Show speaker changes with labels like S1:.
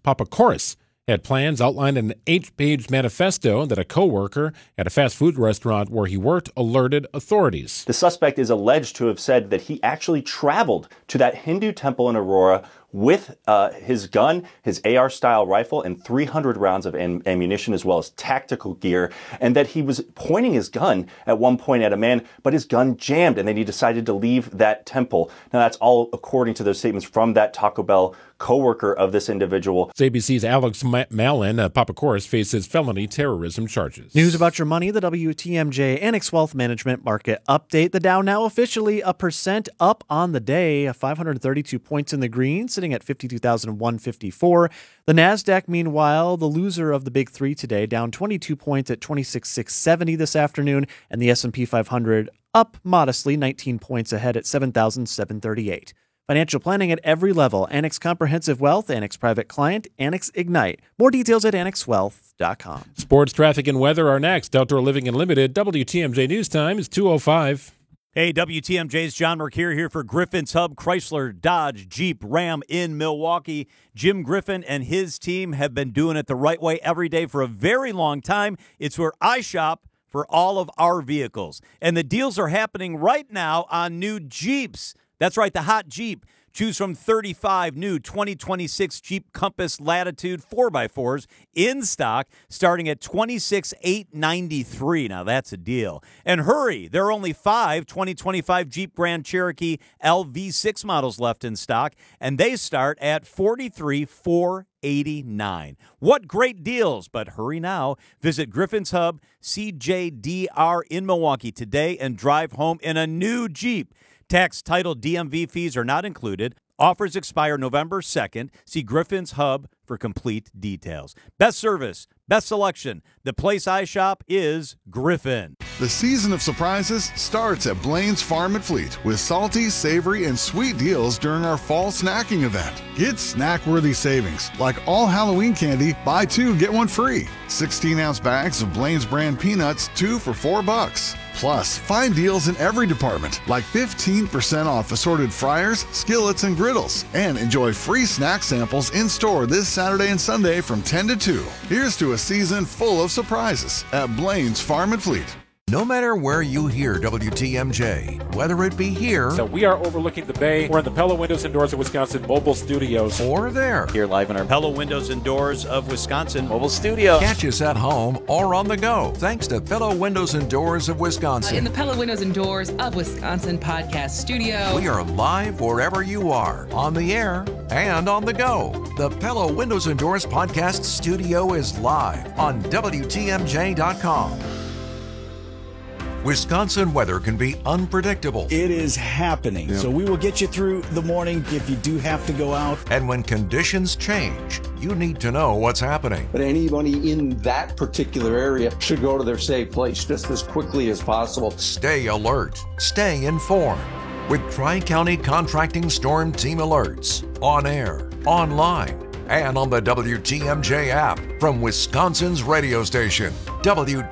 S1: Papakoris had plans outlined in an 8-page manifesto that a co-worker at a fast food restaurant where he worked alerted authorities.
S2: The suspect is alleged to have said that he actually traveled to that Hindu temple in Aurora with his gun, his AR-style rifle, and 300 rounds of ammunition, as well as tactical gear, and that he was pointing his gun at one point at a man, but his gun jammed, and then he decided to leave that temple. Now, that's all according to those statements from that Taco Bell co-worker of this individual.
S1: ABC's Alex Malin, Papakoris faces felony terrorism charges.
S3: News about your money, the WTMJ Annex Wealth Management Market Update. The Dow now officially 1% up on the day, 532 points in the green, sitting at 52,154. The NASDAQ, meanwhile, the loser of the big three today, down 22 points at 26,670 this afternoon, and the S&P 500 up modestly, 19 points ahead at 7,738. Financial planning at every level. Annex Comprehensive Wealth, Annex Private Client, Annex Ignite. More details at annexwealth.com.
S1: Sports, traffic, and weather are next. Outdoor Living Unlimited. WTMJ News Time is 2:05.
S4: Hey, WTMJ's John Mercure here for Griffin's Hub, Chrysler, Dodge, Jeep, Ram in Milwaukee. Jim Griffin and his team have been doing it the right way every day for a very long time. It's where I shop for all of our vehicles. And the deals are happening right now on new Jeeps. That's right, the hot Jeep. Choose from 35 new 2026 Jeep Compass Latitude 4x4s in stock, starting at $26,893. Now, that's a deal. And hurry, there are only 5 2025 Jeep Grand Cherokee LV6 models left in stock, and they start at $43,489. What great deals, but hurry now. Visit Griffin's Hub, CJDR in Milwaukee today and drive home in a new Jeep. Tax, title, DMV fees are not included. Offers expire November 2nd. See Griffin's Hub for complete details. Best service, best selection. The place I shop is Griffin.
S5: The season of surprises starts at Blaine's Farm and Fleet with salty, savory, and sweet deals during our fall snacking event. Get snack-worthy savings like all Halloween candy, buy 2, get 1 free. 16-ounce bags of Blaine's brand peanuts, 2 for $4. Plus, find deals in every department, like 15% off assorted fryers, skillets, and griddles. And enjoy free snack samples in-store this Saturday and Sunday from 10 to 2. Here's to a season full of surprises at Blaine's Farm and Fleet.
S6: No matter where you hear WTMJ, whether it be here...
S1: So we are overlooking the bay. We're in the Pella Windows and Doors of Wisconsin mobile studios.
S6: Or there.
S2: Here live in our
S4: Pella Windows and Doors of Wisconsin mobile studio.
S6: Catch us at home or on the go, thanks to Pella Windows and Doors of Wisconsin.
S7: In the Pella Windows and Doors of Wisconsin podcast studio.
S6: We are live wherever you are, on the air and on the go. The Pella Windows and Doors podcast studio is live on WTMJ.com. Wisconsin weather can be unpredictable.
S8: It is happening. So we will get you through the morning if you do have to go out.
S6: And when conditions change, you need to know what's happening.
S9: But anybody in that particular area should go to their safe place just as quickly as possible.
S6: Stay alert. Stay informed with Tri-County Contracting Storm Team alerts on air, online, and on the WTMJ app from Wisconsin's radio station, WTMJ.